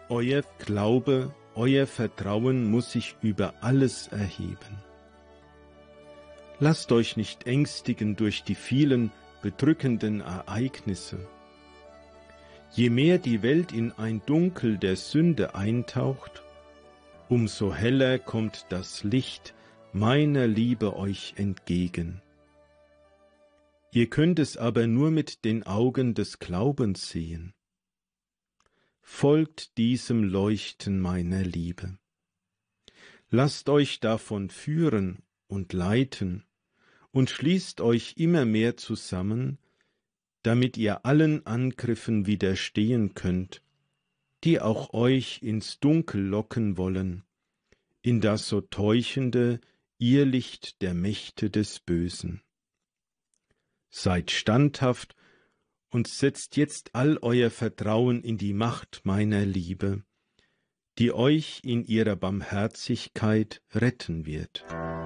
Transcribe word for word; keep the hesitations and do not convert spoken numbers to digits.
Euer Glaube, euer Vertrauen muss sich über alles erheben. Lasst euch nicht ängstigen durch die vielen bedrückenden Ereignisse. Je mehr die Welt in ein Dunkel der Sünde eintaucht, umso heller kommt das Licht meiner Liebe euch entgegen. Ihr könnt es aber nur mit den Augen des Glaubens sehen. Folgt diesem Leuchten meiner Liebe. Lasst euch davon führen und leiten und schließt euch immer mehr zusammen, damit ihr allen Angriffen widerstehen könnt, die auch euch ins Dunkel locken wollen, in das so täuschende Irrlicht der Mächte des Bösen. Seid standhaft und setzt jetzt all euer Vertrauen in die Macht meiner Liebe, die euch in ihrer Barmherzigkeit retten wird.